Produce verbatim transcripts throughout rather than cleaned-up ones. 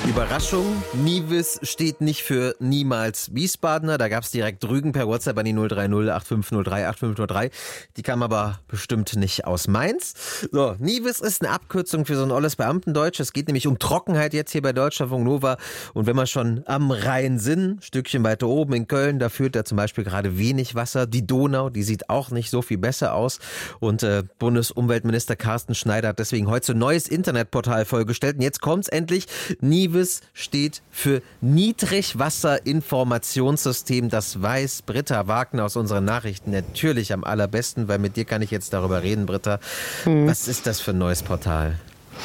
Überraschung, Nivis steht nicht für niemals Wiesbadener. Da gab es direkt Rügen per WhatsApp an die null drei null acht fünf null drei acht fünf null drei. Die kam aber bestimmt nicht aus Mainz. So, Nivis ist eine Abkürzung für so ein olles Beamtendeutsch. Es geht nämlich um Trockenheit jetzt hier bei Deutschlandfunk Nova. Und wenn wir schon am Rhein sind, ein Stückchen weiter oben in Köln, da führt da zum Beispiel gerade wenig Wasser. Die Donau, die sieht auch nicht so viel besser aus. Und äh, Bundesumweltminister Carsten Schneider hat deswegen heute so ein neues Internetportal vorgestellt. Und jetzt kommt's endlich. Nivis steht für Niedrigwasserinformationssystem. Das weiß Britta Wagner aus unseren Nachrichten natürlich am allerbesten, weil mit dir kann ich jetzt darüber reden, Britta. Hm. Was ist das für ein neues Portal?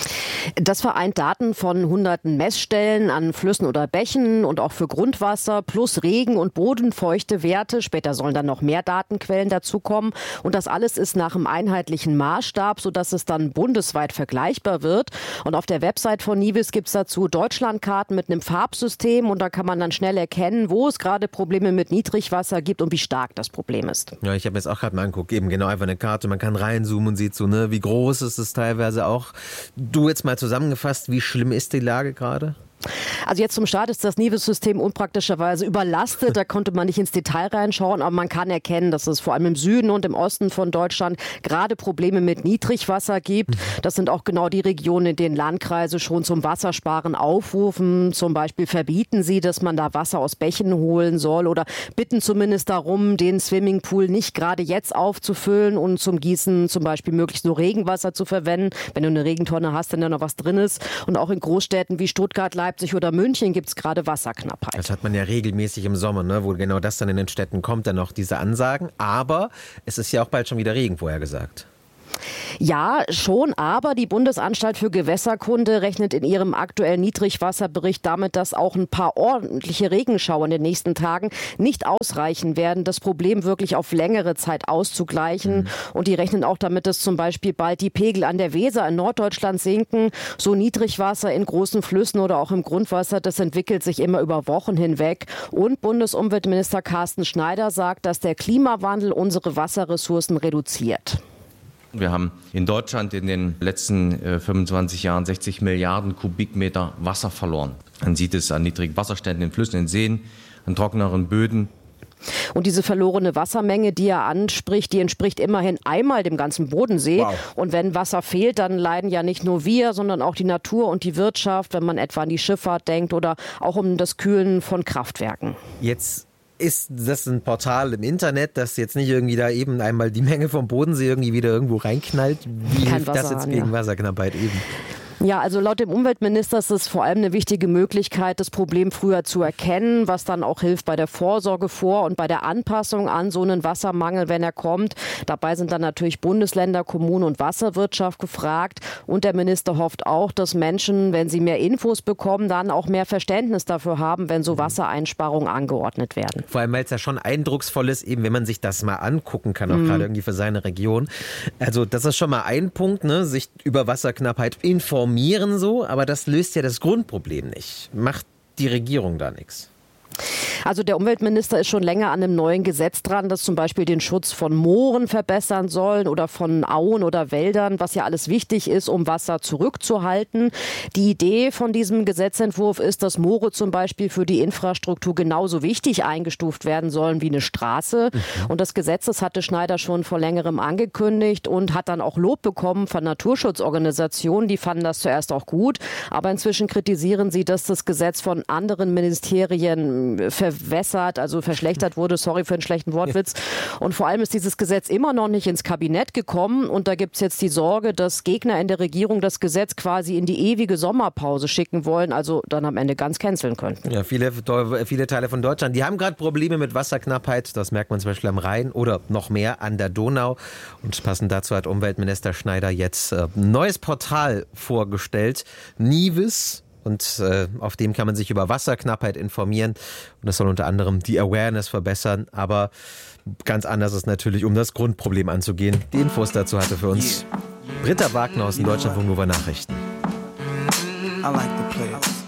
Das vereint Daten von hunderten Messstellen an Flüssen oder Bächen und auch für Grundwasser plus Regen- und bodenfeuchte Werte. Später sollen dann noch mehr Datenquellen dazukommen. Und das alles ist nach einem einheitlichen Maßstab, sodass es dann bundesweit vergleichbar wird. Und auf der Website von Nivis gibt es dazu Deutschlandkarten mit einem Farbsystem. Und da kann man dann schnell erkennen, wo es gerade Probleme mit Niedrigwasser gibt und wie stark das Problem ist. Ja, ich habe mir jetzt auch gerade mal angeguckt, eben genau einfach eine Karte. Man kann reinzoomen und sieht so, ne, wie groß ist es teilweise auch. Du jetzt mal zusammengefasst, wie schlimm ist die Lage gerade? Also jetzt zum Start ist das Nivis-System unpraktischerweise überlastet. Da konnte man nicht ins Detail reinschauen, aber man kann erkennen, dass es vor allem im Süden und im Osten von Deutschland gerade Probleme mit Niedrigwasser gibt. Das sind auch genau die Regionen, in denen Landkreise schon zum Wassersparen aufrufen. Zum Beispiel verbieten sie, dass man da Wasser aus Bächen holen soll oder bitten zumindest darum, den Swimmingpool nicht gerade jetzt aufzufüllen und zum Gießen zum Beispiel möglichst nur Regenwasser zu verwenden. Wenn du eine Regentonne hast, dann da noch was drin ist. Und auch in Großstädten wie Stuttgart, Leipzig oder München gibt es gerade Wasserknappheit. Das hat man ja regelmäßig im Sommer, ne, wo genau das dann in den Städten kommt, dann noch diese Ansagen. Aber es ist ja auch bald schon wieder Regen vorhergesagt. Ja, schon, aber die Bundesanstalt für Gewässerkunde rechnet in ihrem aktuellen Niedrigwasserbericht damit, dass auch ein paar ordentliche Regenschauer in den nächsten Tagen nicht ausreichen werden, das Problem wirklich auf längere Zeit auszugleichen. Mhm. Und die rechnen auch damit, dass zum Beispiel bald die Pegel an der Weser in Norddeutschland sinken. So Niedrigwasser in großen Flüssen oder auch im Grundwasser, das entwickelt sich immer über Wochen hinweg. Und Bundesumweltminister Carsten Schneider sagt, dass der Klimawandel unsere Wasserressourcen reduziert. Wir haben in Deutschland in den letzten äh, fünfundzwanzig Jahren sechzig Milliarden Kubikmeter Wasser verloren. Man sieht es an niedrigen Wasserständen in Flüssen, in Seen, an trockeneren Böden. Und diese verlorene Wassermenge, die er anspricht, die entspricht immerhin einmal dem ganzen Bodensee. Wow. Und wenn Wasser fehlt, dann leiden ja nicht nur wir, sondern auch die Natur und die Wirtschaft, wenn man etwa an die Schifffahrt denkt oder auch um das Kühlen von Kraftwerken. Jetzt ist das ein Portal im Internet, das jetzt nicht irgendwie da eben einmal die Menge vom Bodensee irgendwie wieder irgendwo reinknallt? Wie Kein hilft Wasser das jetzt an, gegen ja. Wasserknappheit eben? Ja, also laut dem Umweltminister ist es vor allem eine wichtige Möglichkeit, das Problem früher zu erkennen, was dann auch hilft bei der Vorsorge vor und bei der Anpassung an so einen Wassermangel, wenn er kommt. Dabei sind dann natürlich Bundesländer, Kommunen und Wasserwirtschaft gefragt. Und der Minister hofft auch, dass Menschen, wenn sie mehr Infos bekommen, dann auch mehr Verständnis dafür haben, wenn so Wassereinsparungen angeordnet werden. Vor allem, weil es ja schon eindrucksvoll ist, eben wenn man sich das mal angucken kann, auch mhm. gerade irgendwie für seine Region. Also das ist schon mal ein Punkt, ne, sich über Wasserknappheit informieren so, aber das löst ja das Grundproblem nicht. Macht die Regierung da nichts? Also der Umweltminister ist schon länger an einem neuen Gesetz dran, das zum Beispiel den Schutz von Mooren verbessern soll oder von Auen oder Wäldern, was ja alles wichtig ist, um Wasser zurückzuhalten. Die Idee von diesem Gesetzentwurf ist, dass Moore zum Beispiel für die Infrastruktur genauso wichtig eingestuft werden sollen wie eine Straße. Mhm. Und das Gesetz, das hatte Schneider schon vor längerem angekündigt und hat dann auch Lob bekommen von Naturschutzorganisationen. Die fanden das zuerst auch gut, aber inzwischen kritisieren sie, dass das Gesetz von anderen Ministerien verwässert, also verschlechtert wurde, sorry für einen schlechten Wortwitz. Und vor allem ist dieses Gesetz immer noch nicht ins Kabinett gekommen und da gibt es jetzt die Sorge, dass Gegner in der Regierung das Gesetz quasi in die ewige Sommerpause schicken wollen, also dann am Ende ganz canceln könnten. Ja, viele, viele Teile von Deutschland, die haben gerade Probleme mit Wasserknappheit, das merkt man zum Beispiel am Rhein oder noch mehr an der Donau. Und passend dazu hat Umweltminister Schneider jetzt ein neues Portal vorgestellt, Nivis. Und äh, auf dem kann man sich über Wasserknappheit informieren. Und das soll unter anderem die Awareness verbessern. Aber ganz anders ist natürlich, um das Grundproblem anzugehen. Die Infos dazu hatte für uns Britta Wagner aus den Deutschlandfunk Nova Nachrichten. I like the